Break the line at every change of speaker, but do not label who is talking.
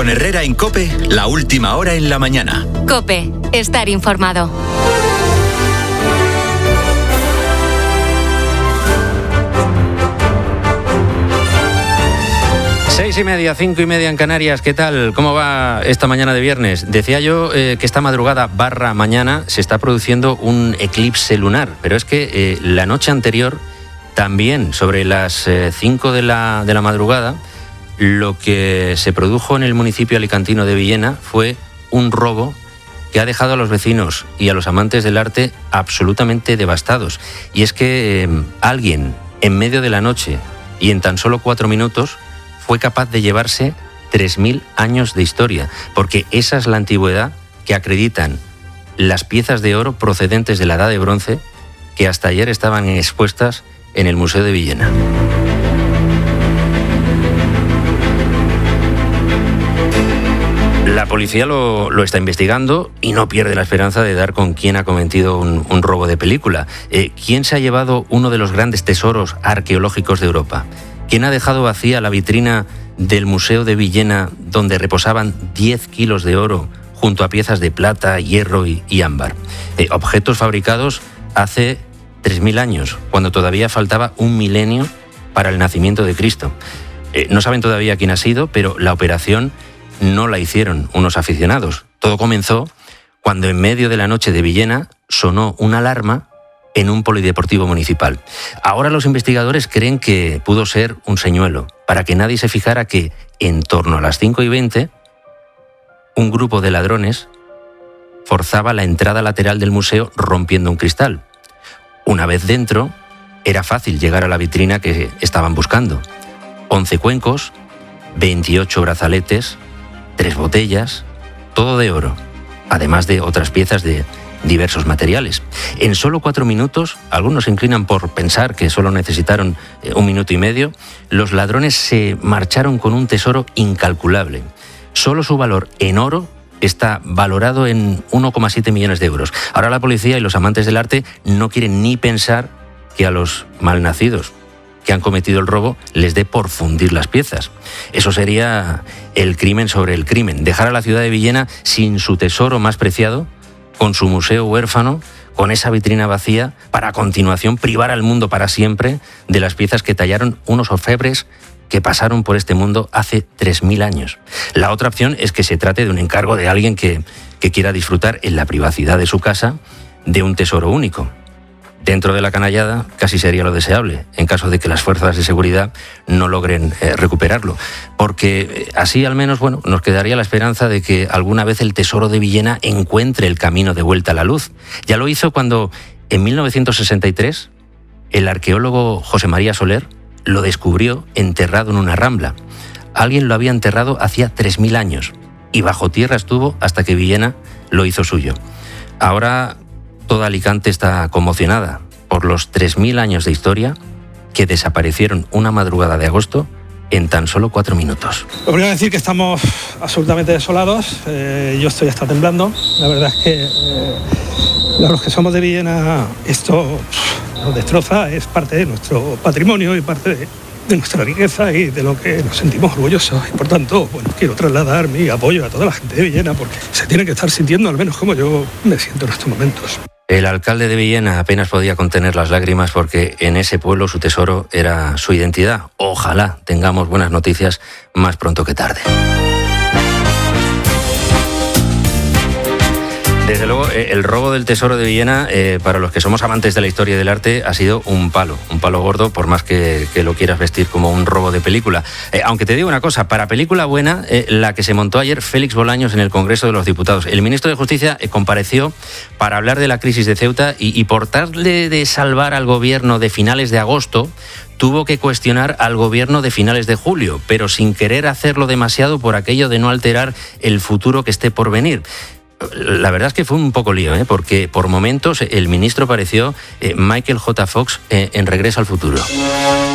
Con Herrera en COPE, la última hora en la mañana.
COPE, estar informado.
Seis y media, 5 y media en Canarias. ¿Qué tal? ¿Cómo va esta mañana de viernes? Decía yo que esta madrugada / mañana se está produciendo un eclipse lunar, pero es que la noche anterior, también sobre las 5 de la madrugada, lo que se produjo en el municipio alicantino de Villena fue un robo que ha dejado a los vecinos y a los amantes del arte absolutamente devastados. Y es que alguien en medio de la noche y en tan solo 4 minutos fue capaz de llevarse 3.000 años de historia, porque esa es la antigüedad que acreditan las piezas de oro procedentes de la Edad de Bronce que hasta ayer estaban expuestas en el Museo de Villena. La policía lo está investigando y no pierde la esperanza de dar con quién ha cometido un robo de película. ¿Quién se ha llevado uno de los grandes tesoros arqueológicos de Europa? ¿Quién ha dejado vacía la vitrina del Museo de Villena, donde reposaban 10 kilos de oro junto a piezas de plata, hierro y ámbar? Objetos fabricados hace 3.000 años, cuando todavía faltaba un milenio para el nacimiento de Cristo. No saben todavía quién ha sido, pero la operación no la hicieron unos aficionados. Todo comenzó cuando en medio de la noche de Villena sonó una alarma en un polideportivo municipal. Ahora los investigadores creen que pudo ser un señuelo, para que nadie se fijara que en torno a las 5:20 un grupo de ladrones forzaba la entrada lateral del museo rompiendo un cristal. Una vez dentro, era fácil llegar a la vitrina que estaban buscando. 11 cuencos, 28 brazaletes, 3 botellas, todo de oro, además de otras piezas de diversos materiales. En solo 4 minutos, algunos se inclinan por pensar que solo necesitaron 1 minuto y medio, los ladrones se marcharon con un tesoro incalculable. Solo su valor en oro está valorado en 1,7 millones de euros. Ahora la policía y los amantes del arte no quieren ni pensar que a los malnacidos que han cometido el robo les dé por fundir las piezas. Eso sería el crimen sobre el crimen. Dejar a la ciudad de Villena sin su tesoro más preciado, con su museo huérfano, con esa vitrina vacía, para a continuación privar al mundo para siempre de las piezas que tallaron unos orfebres que pasaron por este mundo hace 3.000 años. La otra opción es que se trate de un encargo de alguien que quiera disfrutar en la privacidad de su casa de un tesoro único. Dentro de la canallada casi sería lo deseable, en caso de que las fuerzas de seguridad no logren recuperarlo. Porque así al menos, nos quedaría la esperanza de que alguna vez el tesoro de Villena encuentre el camino de vuelta a la luz. Ya lo hizo cuando, en 1963, el arqueólogo José María Soler lo descubrió enterrado en una rambla. Alguien lo había enterrado hacía 3.000 años y bajo tierra estuvo hasta que Villena lo hizo suyo. Ahora toda Alicante está conmocionada por los 3.000 años de historia que desaparecieron una madrugada de agosto en tan solo 4 minutos.
Lo primero es decir que estamos absolutamente desolados. Yo estoy hasta temblando. La verdad es que los que somos de Villena, esto nos destroza. Es parte de nuestro patrimonio y parte de nuestra riqueza y de lo que nos sentimos orgullosos. Y por tanto, quiero trasladar mi apoyo a toda la gente de Villena, porque se tiene que estar sintiendo al menos como yo me siento en estos momentos.
El alcalde de Villena apenas podía contener las lágrimas porque en ese pueblo su tesoro era su identidad. Ojalá tengamos buenas noticias más pronto que tarde. Desde luego, el robo del tesoro de Villena, para los que somos amantes de la historia y del arte, ha sido un palo gordo, por más que lo quieras vestir como un robo de película. Aunque te digo una cosa, para película buena, la que se montó ayer Félix Bolaños en el Congreso de los Diputados. El ministro de Justicia compareció para hablar de la crisis de Ceuta y por tratar de salvar al gobierno de finales de agosto, tuvo que cuestionar al gobierno de finales de julio, pero sin querer hacerlo demasiado por aquello de no alterar el futuro que esté por venir. La verdad es que fue un poco lío, porque por momentos el ministro pareció Michael J. Fox en Regreso al Futuro.